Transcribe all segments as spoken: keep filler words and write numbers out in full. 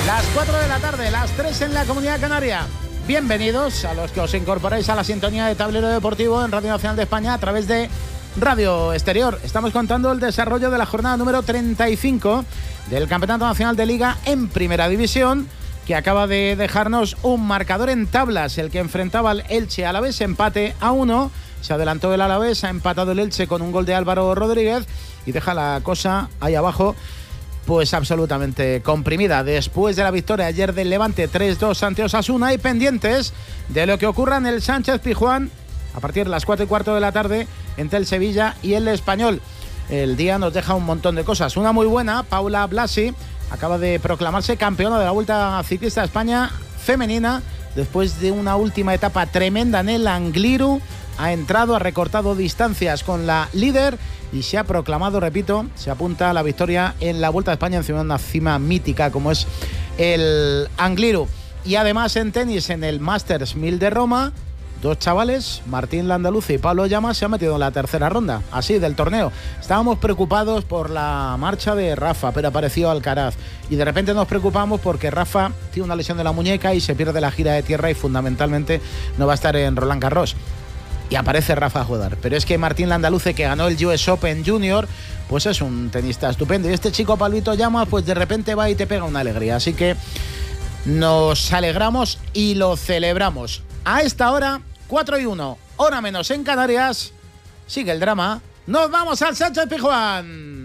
Las cuatro de la tarde, las tres en la Comunidad Canaria. Bienvenidos a los que os incorporáis a la sintonía de Tablero Deportivo en Radio Nacional de España a través de Radio Exterior. Estamos contando el desarrollo de la jornada número treinta y cinco del Campeonato Nacional de Liga en Primera División, que acaba de dejarnos un marcador en tablas, el que enfrentaba al Elche Alavés, empate a uno. Se adelantó el Alavés, ha empatado el Elche con un gol de Álvaro Rodríguez y deja la cosa ahí abajo pues absolutamente comprimida. Después de la victoria ayer del Levante tres dos ante Osasuna y pendientes de lo que ocurra en el Sánchez Pizjuán a partir de las cuatro y cuarto de la tarde entre el Sevilla y el Español. El día nos deja un montón de cosas. Una muy buena, Paula Blasi acaba de proclamarse campeona de la Vuelta Ciclista a España femenina después de una última etapa tremenda en el Angliru. Ha entrado, ha recortado distancias con la líder y se ha proclamado, repito, se apunta a la victoria en la Vuelta a España encima de una cima mítica como es el Angliru. Y además en tenis, en el Masters mil de Roma, dos chavales, Martín Landaluce y Pablo Llamas, se han metido en la tercera ronda, así, del torneo. Estábamos preocupados por la marcha de Rafa, pero apareció Alcaraz. Y de repente nos preocupamos porque Rafa tiene una lesión de la muñeca y se pierde la gira de tierra y fundamentalmente no va a estar en Roland Garros. Y aparece Rafa Jodar. Pero es que Martín Landaluce, que ganó el U S Open Junior, pues es un tenista estupendo. Y este chico Pablito Llamas, pues de repente va y te pega una alegría. Así que nos alegramos y lo celebramos. A esta hora, cuatro y uno, hora menos en Canarias, sigue el drama. ¡Nos vamos al Sánchez Pizjuán!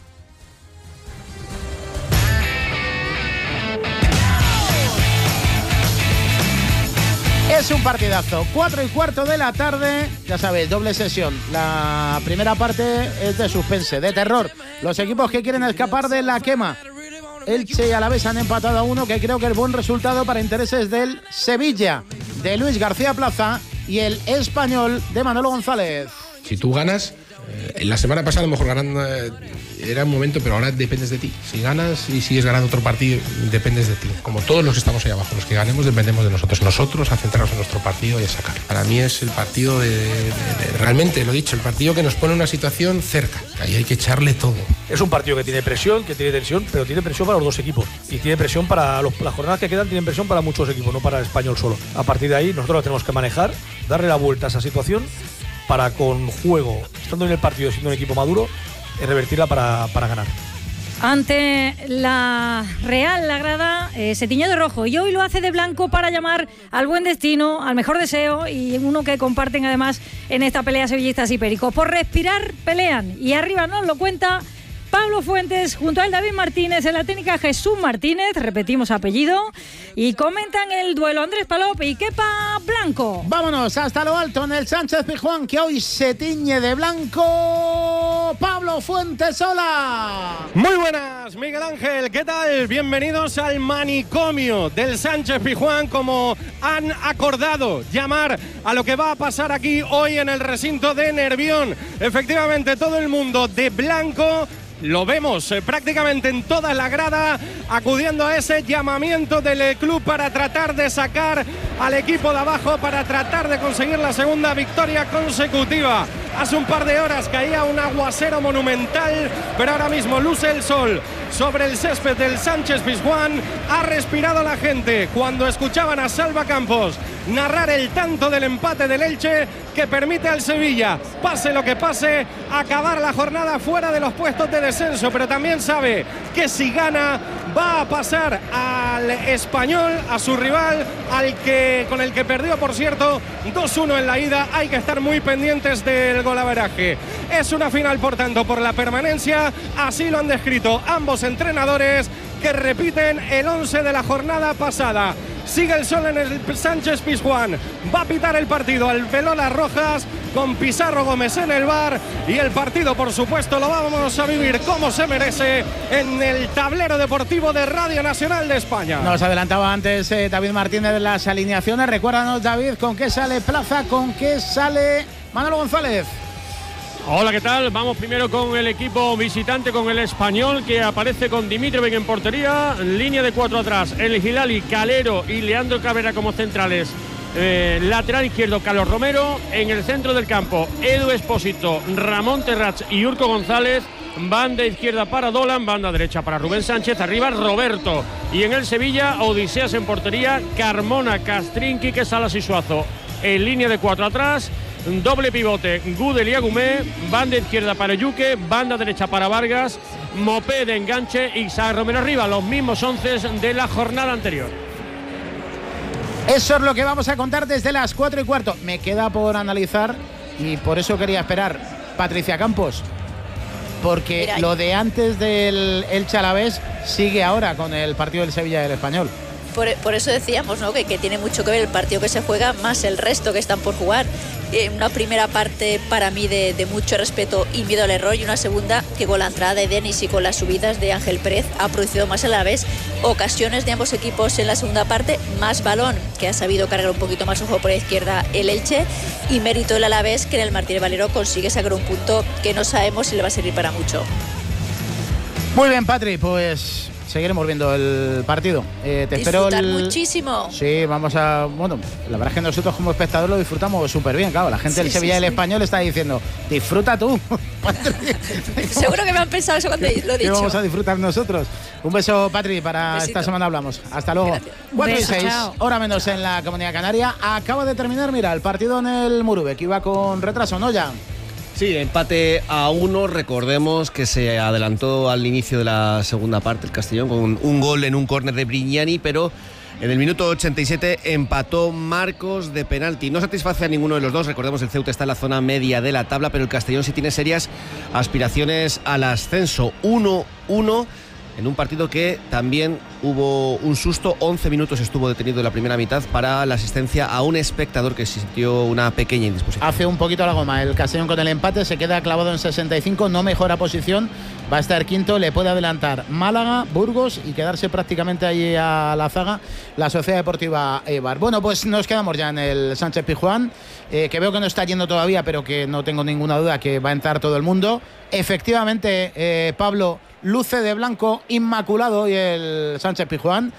Es un partidazo, cuatro y cuarto de la tarde, ya sabéis, doble sesión. La primera parte es de suspense, de terror. Los equipos que quieren escapar de la quema. Elche y Alavés han empatado a uno, que creo que es buen resultado para intereses del Sevilla, de Luis García Plaza, y el Español de Manolo González. Si tú ganas, eh, la semana pasada a lo mejor ganando eh, era un momento, pero ahora dependes de ti. Si ganas y sigues ganando otro partido, dependes de ti. Como todos los que estamos ahí abajo, los que ganemos dependemos de nosotros. Nosotros a centrarnos en nuestro partido y a sacar. Para mí es el partido de, de, de, de realmente, lo he dicho, el partido que nos pone en una situación cerca. Ahí hay que echarle todo. Es un partido que tiene presión, que tiene tensión, pero tiene presión para los dos equipos. Y tiene presión para los, las jornadas que quedan, tienen presión para muchos equipos, no para el Español solo. A partir de ahí nosotros lo tenemos que manejar, darle la vuelta a esa situación para, con juego, estando en el partido, siendo un equipo maduro, revertirla para, para ganar. Ante la Real, la grada eh, se tiñó de rojo y hoy lo hace de blanco para llamar al buen destino, al mejor deseo, y uno que comparten además en esta pelea sevillistas y pericos. Por respirar pelean, y arriba nos lo cuenta Pablo Fuentes junto a David Martínez, en la técnica Jesús Martínez, repetimos apellido, y comentan el duelo Andrés Palop y Kepa Blanco. Vámonos hasta lo alto en el Sánchez Pizjuán, que hoy se tiñe de blanco. Pablo Fuentes, hola. Muy buenas, Miguel Ángel, ¿qué tal? Bienvenidos al manicomio del Sánchez Pizjuán, como han acordado llamar a lo que va a pasar aquí hoy en el recinto de Nervión. Efectivamente, todo el mundo de blanco. Lo vemos eh, prácticamente en toda la grada, acudiendo a ese llamamiento del eh, club para tratar de sacar al equipo de abajo, para tratar de conseguir la segunda victoria consecutiva. Hace un par de horas caía un aguacero monumental, pero ahora mismo luce el sol sobre el césped del Sánchez Pizjuán. Ha respirado la gente cuando escuchaban a Salva Campos narrar el tanto del empate del Elche, que permite al Sevilla, pase lo que pase, acabar la jornada fuera de los puestos de descenso, pero también sabe que si gana va a pasar al Español, a su rival, al que con el que perdió, por cierto, dos uno en la ida. Hay que estar muy pendientes del golaveraje. Es una final, por tanto, por la permanencia, así lo han descrito ambos entrenadores, que repiten el once de la jornada pasada. Sigue el sol en el Sánchez Pizjuán. Va a pitar el partido al Velola Rojas, con Pizarro Gómez en el bar, y el partido, por supuesto, lo vamos a vivir como se merece en el tablero deportivo de Radio Nacional de España. Nos adelantaba antes eh, David Martínez de las alineaciones. Recuérdanos, David, con qué sale Plaza, con qué sale Manolo González. Hola, ¿qué tal? Vamos primero con el equipo visitante, con el Español, que aparece con Dimitrovic en portería, línea de cuatro atrás, el Hilali, Calero y Leandro Cabrera como centrales. Eh, lateral izquierdo, Carlos Romero. En el centro del campo, Edu Espósito, Ramón Terrats y Urco González. banda izquierda para Dolan, banda derecha para Rubén Sánchez, arriba Roberto. Y en el Sevilla, Odiseas en portería, Carmona, Castrín, Quique Salas y Suazo. En línea de cuatro atrás, doble pivote, Gudel y Agumé, banda izquierda para Yuque, banda derecha para Vargas, Mopé de enganche y Isaac Romero arriba, los mismos once de la jornada anterior. Eso es lo que vamos a contar desde las cuatro y cuarto. Me queda por analizar, y por eso quería esperar, Patricia Campos, porque Mira, lo de antes del Elche Alavés sigue ahora con el partido del Sevilla y del Español. Por, por eso decíamos, ¿no?, que, que tiene mucho que ver el partido que se juega más el resto que están por jugar. Eh, una primera parte para mí de, de mucho respeto y miedo al error, y una segunda que con la entrada de Denis y con las subidas de Ángel Pérez ha producido más a la vez ocasiones de ambos equipos en la segunda parte, más balón, que ha sabido cargar un poquito más un juego por la izquierda el Elche, y mérito el Alavés, que en el Martínez Valero consigue sacar un punto que no sabemos si le va a servir para mucho. Muy bien, Patri, pues seguiremos viendo el partido. Eh, te Disfrutar espero el... muchísimo. Sí, vamos a... Bueno, la verdad es que nosotros como espectadores lo disfrutamos súper bien, claro. La gente sí, del Sevilla y sí, el sí. Español está diciendo, disfruta tú. Seguro que me han pensado eso cuando lo he dicho. ¿Qué vamos a disfrutar nosotros? Un beso, Patri, para Besito. Esta semana hablamos. Hasta luego. cuatro y seis, hora menos en la Comunidad Canaria. Acaba de terminar, mira, el partido en el Murube, que iba con retraso, ¿no? Ya. Sí, empate a uno. Recordemos que se adelantó al inicio de la segunda parte el Castellón con un gol en un córner de Brignani, pero en el minuto ochenta y siete empató Marcos de penalti. No satisface a ninguno de los dos. Recordemos, el Ceuta está en la zona media de la tabla, pero el Castellón sí tiene serias aspiraciones al ascenso. uno uno en un partido que también hubo un susto. once minutos estuvo detenido en la primera mitad para la asistencia a un espectador que sintió una pequeña indisposición. Hace un poquito la goma el Castellón con el empate, se queda clavado en sesenta y cinco, no mejora posición, va a estar quinto, le puede adelantar Málaga, Burgos y quedarse prácticamente ahí a la zaga la Sociedad Deportiva Eibar. Bueno, pues nos quedamos ya en el Sánchez Pizjuán, eh, que veo que no está yendo todavía, pero que no tengo ninguna duda que va a entrar todo el mundo. Efectivamente, eh, Pablo, luce de blanco inmaculado y el Sánchez Pizjuán,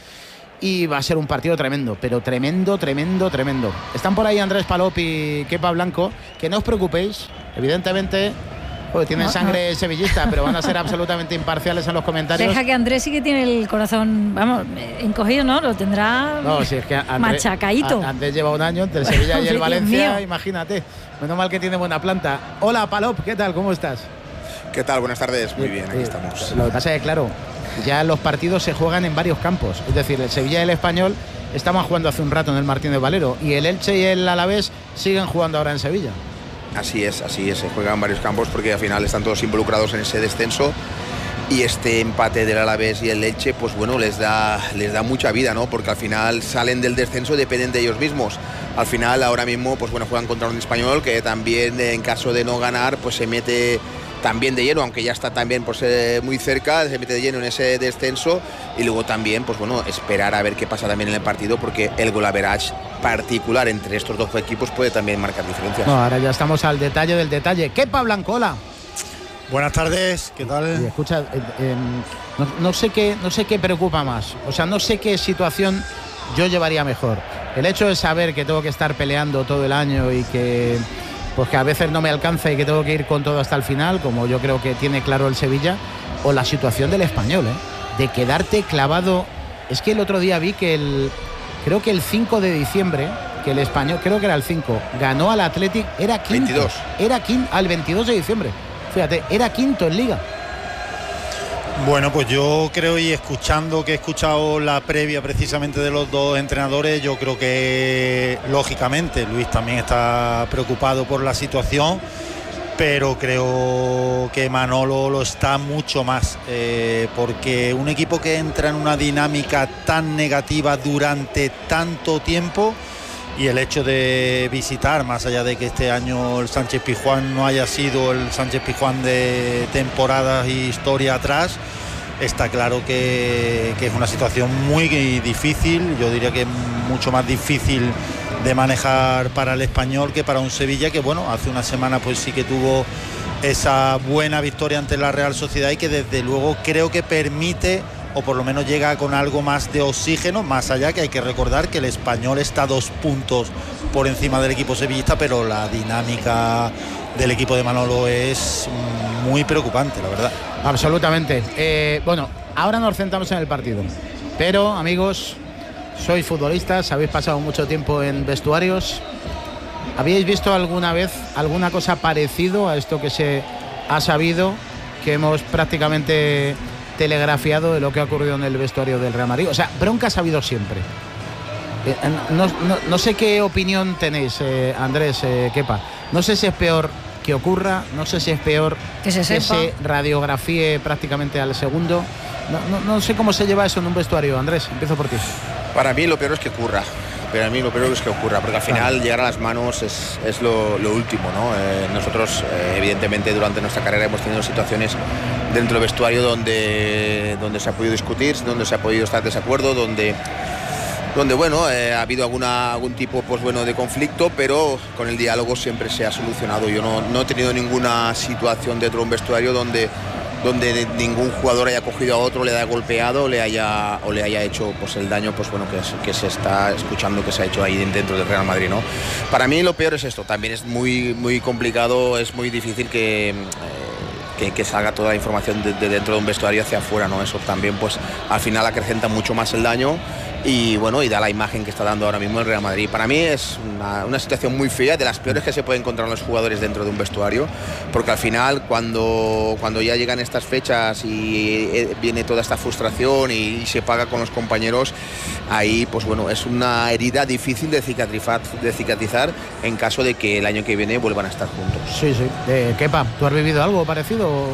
y va a ser un partido tremendo, pero tremendo, tremendo, tremendo. Están por ahí Andrés Palop y Kepa Blanco, que no os preocupéis, evidentemente pues, tienen no, sangre no. sevillista, pero van a ser absolutamente imparciales en los comentarios. Deja que Andrés sí que tiene el corazón, vamos, encogido, ¿no? Lo tendrá no, si es que Andrés, machacaíto. A, Andrés lleva un año entre el Sevilla y el Valencia, imagínate. Menos mal que tiene buena planta. Hola Palop, ¿qué tal? ¿Cómo estás? ¿Qué tal? Buenas tardes. Muy bien, aquí estamos. Lo que pasa es que, claro, ya los partidos se juegan en varios campos. Es decir, el Sevilla y el Español estaban jugando hace un rato en el Martínez Valero, y el Elche y el Alavés siguen jugando ahora en Sevilla. Así es, así es. Se juegan en varios campos porque al final están todos involucrados en ese descenso. Y este empate del Alavés y el Elche, pues bueno, les da, les da mucha vida, ¿no? Porque al final salen del descenso y dependen de ellos mismos. Al final, ahora mismo, pues bueno, juegan contra un Español que también, en caso de no ganar, pues se mete también de lleno, aunque ya está también pues, eh, muy cerca, se mete de lleno en ese descenso. Y luego también, pues bueno, esperar a ver qué pasa también en el partido, porque el gol average particular entre estos dos equipos puede también marcar diferencias. No, ahora ya estamos al detalle del detalle. Kepa Blancola. Buenas tardes, ¿qué tal? Y escucha, eh, eh, no, no sé qué, no sé qué preocupa más. O sea, no sé qué situación yo llevaría mejor. El hecho de saber que tengo que estar peleando todo el año y que pues que a veces no me alcanza y que tengo que ir con todo hasta el final, como yo creo que tiene claro el Sevilla, o la situación del Español, ¿eh? De quedarte clavado. Es que el otro día vi que el, creo que el cinco de diciembre, que el Español, creo que era el cinco, ganó al Athletic, era quinto. veintidós. Era quinto, al veintidós de diciembre. Fíjate, era quinto en Liga. Bueno, pues yo creo, y escuchando que he escuchado la previa precisamente de los dos entrenadores, yo creo que lógicamente Luis también está preocupado por la situación, pero creo que Manolo lo está mucho más, eh, porque un equipo que entra en una dinámica tan negativa durante tanto tiempo, y el hecho de visitar, más allá de que este año el Sánchez Pizjuán no haya sido el Sánchez Pizjuán de temporadas y historia atrás, está claro que, que es una situación muy difícil. Yo diría que mucho más difícil de manejar para el Español que para un Sevilla, que bueno, hace una semana pues sí que tuvo esa buena victoria ante la Real Sociedad, y que desde luego creo que permite, o por lo menos llega con algo más de oxígeno, más allá que hay que recordar que el Español está dos puntos por encima del equipo sevillista, pero la dinámica del equipo de Manolo es muy preocupante, la verdad. Absolutamente. Eh, bueno, ahora nos centramos en el partido. Pero, amigos, sois futbolistas, habéis pasado mucho tiempo en vestuarios. ¿Habíais visto alguna vez alguna cosa parecido a esto que se ha sabido, que hemos prácticamente telegrafiado de lo que ha ocurrido en el vestuario del Real Madrid? O sea, broncas ha habido siempre. Eh, no, no, no sé qué opinión tenéis, eh, Andrés, eh, Kepa. No sé si es peor que ocurra, no sé si es peor que se, que sepa. se radiografíe prácticamente al segundo. No, no, no sé cómo se lleva eso en un vestuario. Andrés, empiezo por ti. Para mí lo peor es que ocurra. Para mí lo peor es que ocurra, porque al final claro, llegar a las manos es, es lo, lo último, ¿no? Eh, nosotros, eh, evidentemente, durante nuestra carrera hemos tenido situaciones dentro del vestuario donde, donde se ha podido discutir, donde se ha podido estar de desacuerdo, donde, donde bueno, eh, ha habido alguna, algún tipo pues, bueno, de conflicto, pero con el diálogo siempre se ha solucionado. Yo no, no he tenido ninguna situación dentro de un vestuario donde donde ningún jugador haya cogido a otro, le haya golpeado le haya, o le haya hecho pues, el daño pues, bueno, que, es, que se está escuchando que se ha hecho ahí dentro del Real Madrid, ¿no? Para mí lo peor es esto, también es muy, muy complicado, es muy difícil que, eh, que, que salga toda la información de, de dentro de un vestuario hacia afuera, ¿no? Eso también pues, al final acrecenta mucho más el daño y bueno, y da la imagen que está dando ahora mismo el Real Madrid. Para mí es una, una situación muy fea, de las peores que se puede encontrar los jugadores dentro de un vestuario, porque al final cuando, cuando ya llegan estas fechas y viene toda esta frustración y, y se paga con los compañeros, ahí pues bueno, es una herida difícil de cicatrizar, de cicatrizar en caso de que el año que viene vuelvan a estar juntos. Sí, sí. Eh, Kepa, ¿tú has vivido algo parecido?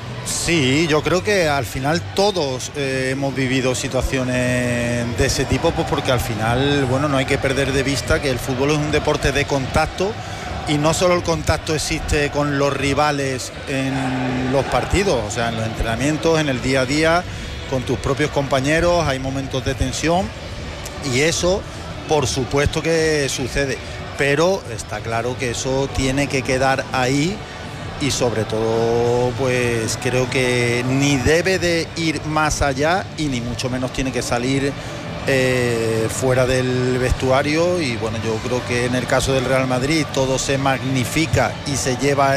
Sí, yo creo que al final todos eh, hemos vivido situaciones de ese tipo, pues porque al final, bueno, no hay que perder de vista que el fútbol es un deporte de contacto y no solo el contacto existe con los rivales en los partidos, o sea, en los entrenamientos, en el día a día, con tus propios compañeros, hay momentos de tensión y eso, por supuesto que sucede, pero está claro que eso tiene que quedar ahí. Y sobre todo, pues creo que ni debe de ir más allá y ni mucho menos tiene que salir eh, fuera del vestuario. Y bueno, yo creo que en el caso del Real Madrid todo se magnifica y se lleva